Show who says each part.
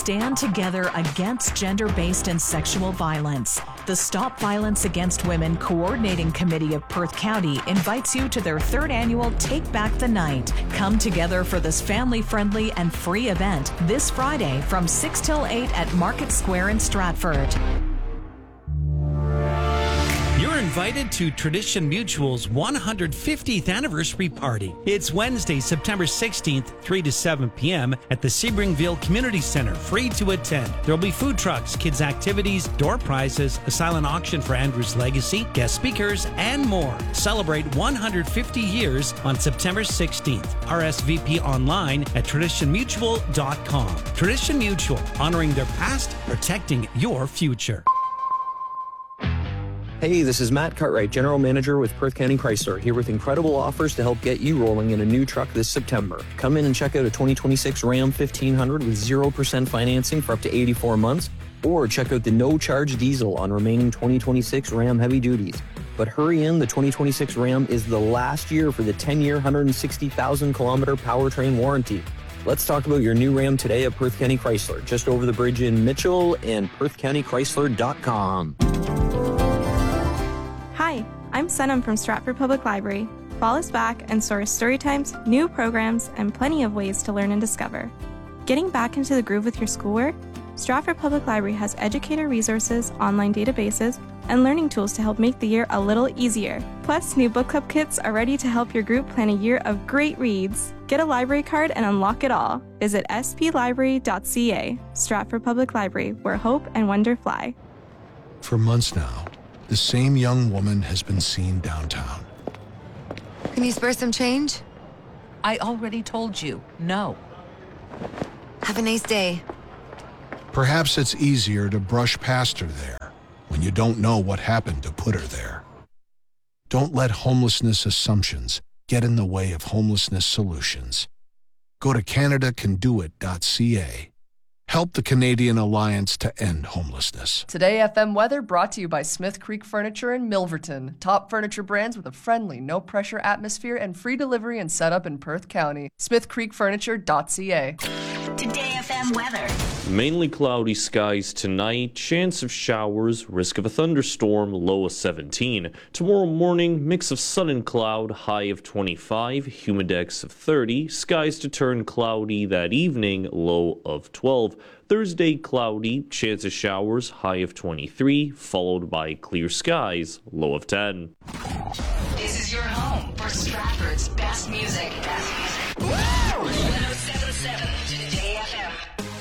Speaker 1: stand together against gender-based and sexual violence. The Stop Violence Against Women Coordinating Committee of Perth County invites you to their third annual Take Back the Night. Come together for this family-friendly and free event this Friday from 6 till 8 at Market Square in Stratford.
Speaker 2: You're invited to Tradition Mutual's 150th anniversary party. It's Wednesday, September 16th, 3 to 7 p.m. at the Sebringville Community Center, free to attend. There'll be food trucks, kids' activities, door prizes, a silent auction for Andrew's legacy, guest speakers, and more. Celebrate 150 years on September 16th. RSVP online at traditionmutual.com. Tradition Mutual, honoring their past, protecting your future.
Speaker 3: Hey, this is Matt Cartwright, General Manager with Perth County Chrysler, here with incredible offers to help get you rolling in a new truck this September. Come in and check out a 2026 Ram 1500 with 0% financing for up to 84 months, or check out the no-charge diesel on remaining 2026 Ram heavy duties. But hurry in, the 2026 Ram is the last year for the 10-year, 160,000-kilometer powertrain warranty. Let's talk about your new Ram today at Perth County Chrysler, just over the bridge in Mitchell, and perthcountychrysler.com.
Speaker 4: Hi, I'm Senam from Stratford Public Library. Fall is back and so are story times, new programs, and plenty of ways to learn and discover. Getting back into the groove with your schoolwork? Stratford Public Library has educator resources, online databases, and learning tools to help make the year a little easier. Plus, new book club kits are ready to help your group plan a year of great reads. Get a library card and unlock it all. Visit splibrary.ca. Stratford Public Library, where hope and wonder fly.
Speaker 5: For months now, the same young woman has been seen downtown.
Speaker 6: Can you spare some change?
Speaker 7: I already told you, no.
Speaker 6: Have a nice day.
Speaker 5: Perhaps it's easier to brush past her there when you don't know what happened to put her there. Don't let homelessness assumptions get in the way of homelessness solutions. Go to CanadaCanDoIt.ca. Help the Canadian Alliance to End Homelessness.
Speaker 8: Today FM weather brought to you by Smith Creek Furniture in Milverton. Top furniture brands with a friendly, no-pressure atmosphere and free delivery and setup in Perth County. SmithCreekFurniture.ca.
Speaker 1: Today FM weather.
Speaker 9: Mainly cloudy skies tonight, chance of showers, risk of a thunderstorm, low of 17. Tomorrow morning, mix of sun and cloud, high of 25, humidex of 30. Skies to turn cloudy that evening, low of 12. Thursday, cloudy, chance of showers, high of 23, followed by clear skies, low of 10.
Speaker 1: This is your home for Stratford's best music. 1077 Today FM.